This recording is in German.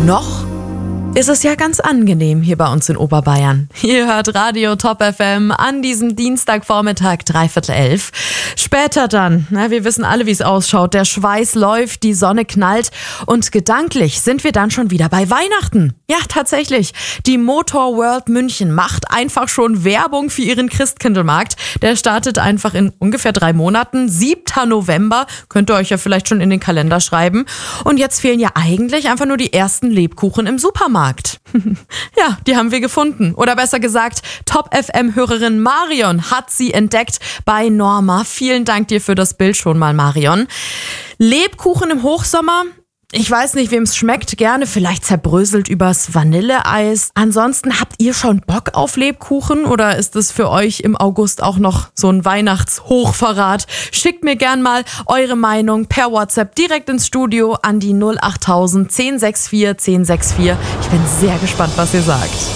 Noch ist es ja ganz angenehm hier bei uns in Oberbayern. Ihr hört Radio Top FM an diesem Dienstagvormittag 11:15. Später dann, wir wissen alle, wie es ausschaut. Der Schweiß läuft, die Sonne knallt und gedanklich sind wir dann schon wieder bei Weihnachten. Ja, tatsächlich. Die Motor World München macht einfach schon Werbung für ihren Christkindlmarkt. Der startet einfach in ungefähr 3 Monaten. 7. November. Könnt ihr euch ja vielleicht schon in den Kalender schreiben. Und jetzt fehlen ja eigentlich einfach nur die ersten Lebkuchen im Supermarkt. Ja, die haben wir gefunden. Oder besser gesagt, Top-FM-Hörerin Marion hat sie entdeckt bei Norma. Vielen Dank dir für das Bild schon mal, Marion. Lebkuchen im Hochsommer? Ich weiß nicht, wem es schmeckt. Gerne vielleicht zerbröselt übers Vanilleeis. Ansonsten, habt ihr schon Bock auf Lebkuchen? Oder ist es für euch im August auch noch so ein Weihnachtshochverrat? Schickt mir gern mal eure Meinung per WhatsApp direkt ins Studio an die 08000 1064 1064. Ich bin sehr gespannt, was ihr sagt.